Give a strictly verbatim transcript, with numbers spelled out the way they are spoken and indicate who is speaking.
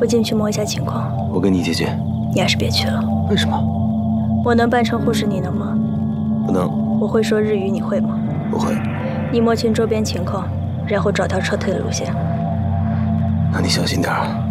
Speaker 1: 我进去摸一下情况。
Speaker 2: 我跟你一起去。
Speaker 1: 你还是别去了。
Speaker 2: 为什么？
Speaker 1: 我能扮成护士，你能吗？
Speaker 2: 不能。
Speaker 1: 我会说日语，你会吗？
Speaker 2: 不会。
Speaker 1: 你摸清周边情况，然后找条撤退的路线。
Speaker 2: 那你小心点啊。